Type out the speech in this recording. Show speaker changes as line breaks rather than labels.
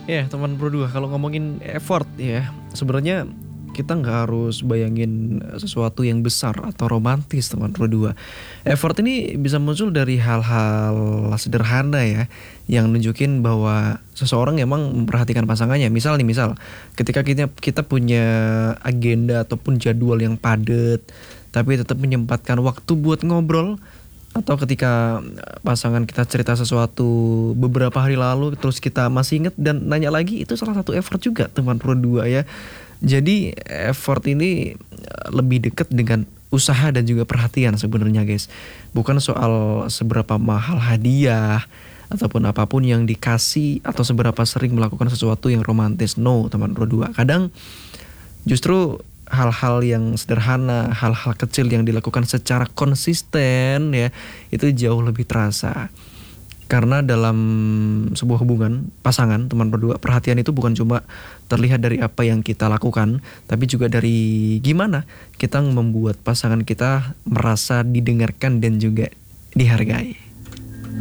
Ya teman berdua, kalau ngomongin effort ya, sebenarnya kita nggak harus bayangin sesuatu yang besar atau romantis teman berdua. Effort ini bisa muncul dari hal-hal sederhana ya, yang nunjukin bahwa seseorang emang memperhatikan pasangannya. Misal nih, misal ketika kita punya agenda ataupun jadwal yang padat, tapi tetap menyempatkan waktu buat ngobrol, atau ketika pasangan kita cerita sesuatu beberapa hari lalu terus kita masih inget dan nanya lagi, itu salah satu effort juga teman berdua ya. Jadi effort ini lebih dekat dengan usaha dan juga perhatian sebenarnya guys. Bukan soal seberapa mahal hadiah ataupun apapun yang dikasih atau seberapa sering melakukan sesuatu yang romantis. No teman berdua. Kadang justru hal-hal yang sederhana, hal-hal kecil yang dilakukan secara konsisten ya, itu jauh lebih terasa. Karena dalam sebuah hubungan pasangan teman berdua, perhatian itu bukan cuma terlihat dari apa yang kita lakukan, tapi juga dari gimana kita membuat pasangan kita merasa didengarkan dan juga dihargai.